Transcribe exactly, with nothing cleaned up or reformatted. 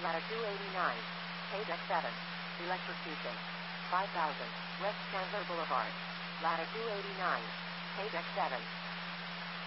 Ladder two eighty-nine. Page X seven. Electrocution. five thousand. West Chandler Boulevard. Ladder two eighty-nine. Page X seven.